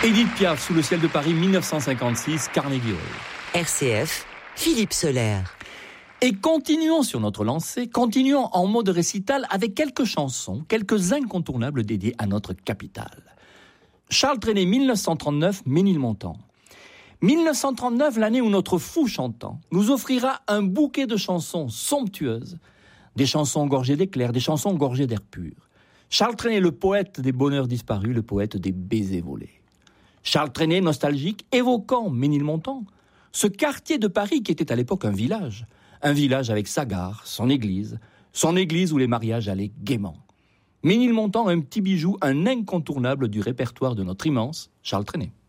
Édith Piaf, Sous le ciel de Paris, 1956, Carnegie Hall. RCF, Philippe Soler. Et continuons sur notre lancée, continuons en mode récital avec quelques chansons, quelques incontournables dédiés à notre capitale. Charles Trenet, 1939, Ménilmontant. 1939, l'année où notre fou chantant nous offrira un bouquet de chansons somptueuses, des chansons gorgées d'éclairs, des chansons gorgées d'air pur. Charles Trenet, le poète des bonheurs disparus, le poète des baisers volés. Charles Trenet, nostalgique, évoquant Ménilmontant, ce quartier de Paris qui était à l'époque un village avec sa gare, son église où les mariages allaient gaiement. Ménilmontant, un petit bijou, un incontournable du répertoire de notre immense Charles Trenet.